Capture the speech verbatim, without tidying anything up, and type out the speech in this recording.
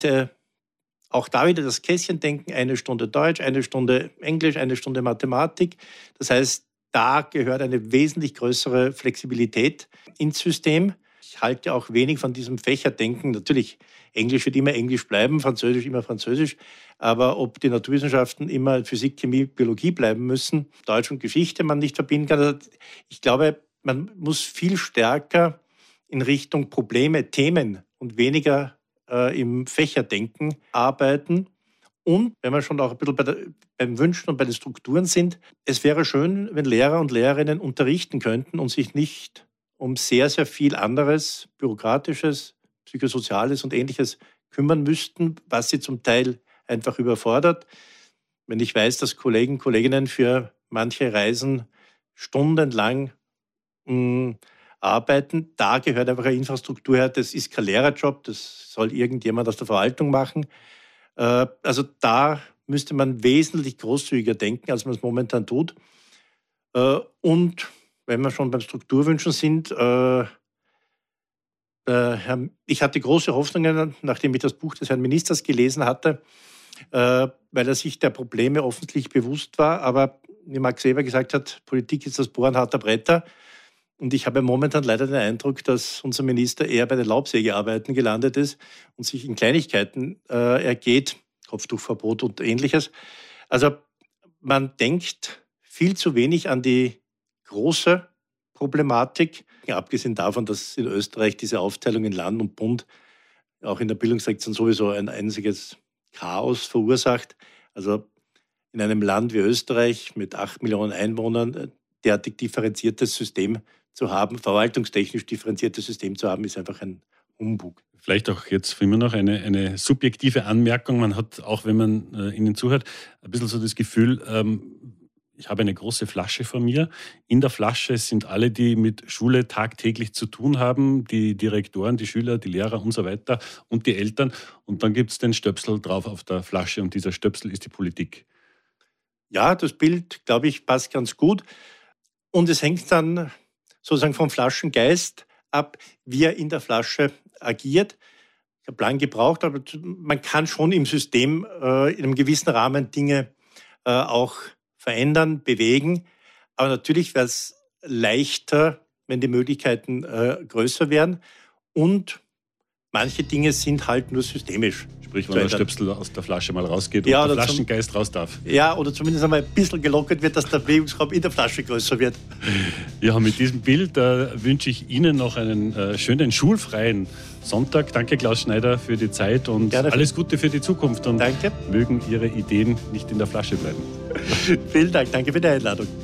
Äh, auch da wieder das Kästchendenken, eine Stunde Deutsch, eine Stunde Englisch, eine Stunde Mathematik. Das heißt, da gehört eine wesentlich größere Flexibilität ins System. Ich halte auch wenig von diesem Fächerdenken. Natürlich, Englisch wird immer Englisch bleiben, Französisch immer Französisch. Aber ob die Naturwissenschaften immer Physik, Chemie, Biologie bleiben müssen, Deutsch und Geschichte man nicht verbinden kann. Also ich glaube, man muss viel stärker in Richtung Probleme, Themen und weniger äh, im Fächerdenken arbeiten. Und wenn wir schon auch ein bisschen bei der, beim Wünschen und bei den Strukturen sind, es wäre schön, wenn Lehrer und Lehrerinnen unterrichten könnten und sich nicht um sehr, sehr viel anderes, Bürokratisches, Psychosoziales und Ähnliches kümmern müssten, was sie zum Teil einfach überfordert. Wenn ich weiß, dass Kollegen, Kolleginnen für manche Reisen stundenlang mh, arbeiten, da gehört einfach eine Infrastruktur her. Das ist kein Lehrerjob, das soll irgendjemand aus der Verwaltung machen. Äh, also da müsste man wesentlich großzügiger denken, als man es momentan tut. Äh, und wenn wir schon beim Strukturwünschen sind, äh, äh, ich hatte große Hoffnungen, nachdem ich das Buch des Herrn Ministers gelesen hatte, äh, weil er sich der Probleme offensichtlich bewusst war. Aber wie Max Weber gesagt hat, Politik ist das Bohren harter Bretter. Und ich habe momentan leider den Eindruck, dass unser Minister eher bei den Laubsägearbeiten gelandet ist und sich in Kleinigkeiten äh, ergeht, Kopftuchverbot und Ähnliches. Also man denkt viel zu wenig an die große Problematik, abgesehen davon, dass in Österreich diese Aufteilung in Land und Bund auch in der Bildungssektion sowieso ein einziges Chaos verursacht. Also in einem Land wie Österreich mit acht Millionen Einwohnern derartig differenziertes System zu haben, verwaltungstechnisch differenziertes System zu haben, ist einfach ein Humbug. Vielleicht auch jetzt für immer noch eine, eine subjektive Anmerkung. Man hat, auch wenn man äh, Ihnen zuhört, ein bisschen so das Gefühl, ähm, ich habe eine große Flasche vor mir. In der Flasche sind alle, die mit Schule tagtäglich zu tun haben, die Direktoren, die Schüler, die Lehrer und so weiter und die Eltern. Und dann gibt es den Stöpsel drauf auf der Flasche und dieser Stöpsel ist die Politik. Ja, das Bild, glaube ich, passt ganz gut. Und es hängt dann sozusagen vom Flaschengeist ab, wie er in der Flasche agiert. Ich habe lange gebraucht, aber man kann schon im System äh, in einem gewissen Rahmen Dinge äh, auch verändern, bewegen. Aber natürlich wäre es leichter, wenn die Möglichkeiten äh, größer wären. Und manche Dinge sind halt nur systemisch. Sprich, wenn der Stöpsel aus der Flasche mal rausgeht ja, und der Flaschengeist zum, raus darf. Ja, oder zumindest einmal ein bisschen gelockert wird, dass der Bewegungsraum in der Flasche größer wird. Ja, mit diesem Bild äh, wünsche ich Ihnen noch einen äh, schönen, schulfreien Sonntag. Danke, Klaus Schneider, für die Zeit und Gerne. Alles Gute für die Zukunft. Und danke. Mögen Ihre Ideen nicht in der Flasche bleiben. Vielen Dank, danke für die Einladung.